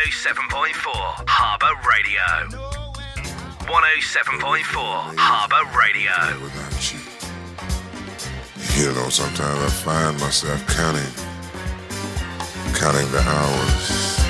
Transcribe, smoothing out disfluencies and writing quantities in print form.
107.4 Harbour Radio. 107.4 Harbour Radio. Without you. You know, sometimes I find myself counting the hours